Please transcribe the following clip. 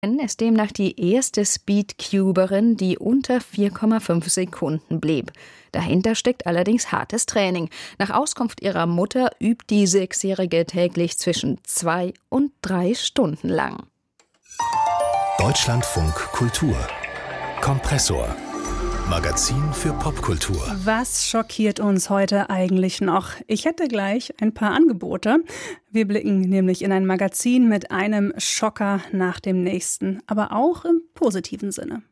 ist demnach die erste Speedcuberin, die unter 4,5 Sekunden blieb. Dahinter steckt allerdings hartes Training. Nach Auskunft ihrer Mutter übt die 6-Jährige täglich zwischen 2 und 3 Stunden lang. Deutschlandfunk Kultur Kompressor. Magazin für Popkultur. Was schockiert uns heute eigentlich noch? Ich hätte gleich ein paar Angebote. Wir blicken nämlich in ein Magazin mit einem Schocker nach dem nächsten, aber auch im positiven Sinne.